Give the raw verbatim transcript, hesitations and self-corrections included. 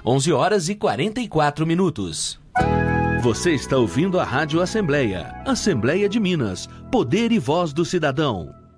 onze horas e quarenta e quatro minutos. Você está ouvindo a Rádio Assembleia. Assembleia de Minas. Poder e voz do cidadão.